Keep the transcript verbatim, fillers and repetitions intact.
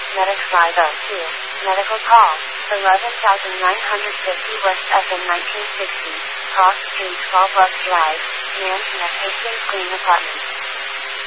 Medic five oh two. Medical call. eleven thousand nine hundred fifty West F M nineteen sixty. Cross Street twelve West Drive. Mansion at Hastings Green Apartments.